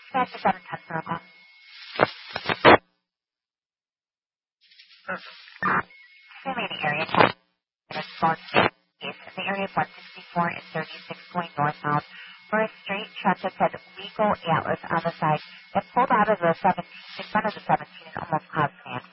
That's the 710 protocol. Same in the area. Response is in the area of 164 and 36 going northbound for a straight truck that said Legal Atlas on the side that pulled out of the 17 in front of the 17 and almost caused an accident.